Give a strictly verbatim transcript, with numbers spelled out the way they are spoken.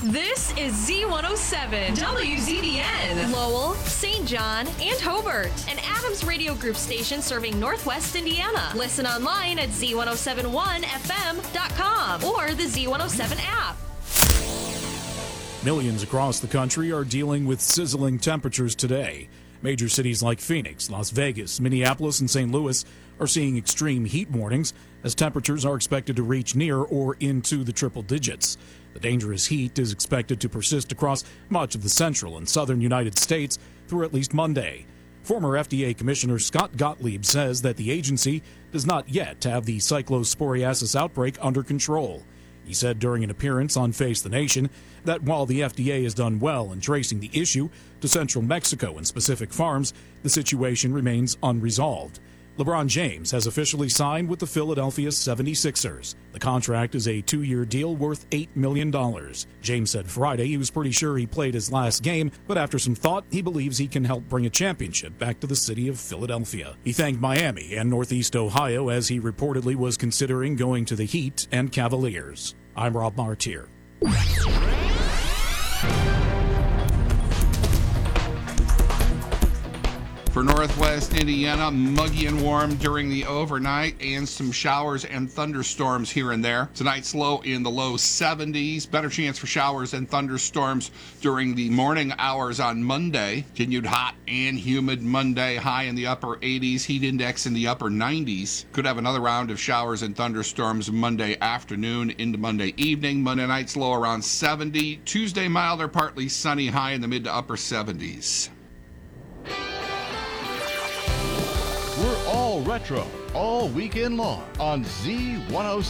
This is Z one oh seven, W Z B N, Lowell, Saint John, and Hobart, an Adams Radio Group station serving Northwest Indiana. Listen online at Z one oh seven one F M dot com or the Z one oh seven app. Millions across the country are dealing with sizzling temperatures today. Major cities like Phoenix, Las Vegas, Minneapolis, and Saint Louis are seeing extreme heat warnings as temperatures are expected to reach near or into the triple digits. The dangerous heat is expected to persist across much of the central and southern United States through at least Monday. Former F D A Commissioner Scott Gottlieb says that the agency does not yet have the cyclosporiasis outbreak under control. He said during an appearance on Face the Nation that while the F D A has done well in tracing the issue to central Mexico and specific farms, the situation remains unresolved. LeBron James has officially signed with the Philadelphia seventy-sixers. The contract is a two-year deal worth eight million dollars. James said Friday he was pretty sure he played his last game, but after some thought, he believes he can help bring a championship back to the city of Philadelphia. He thanked Miami and Northeast Ohio as he reportedly was considering going to the Heat and Cavaliers. I'm Rob Martier. For Northwest Indiana, muggy and warm during the overnight and some showers and thunderstorms here and there. Tonight's low in the low seventies. Better chance for showers and thunderstorms during the morning hours on Monday. Continued hot and humid Monday, high in the upper eighties. Heat index in the upper nineties. Could have another round of showers and thunderstorms Monday afternoon into Monday evening. Monday night's low around seventy. Tuesday milder, partly sunny, high in the mid to upper seventies. We're all retro, all weekend long on Z one oh seven.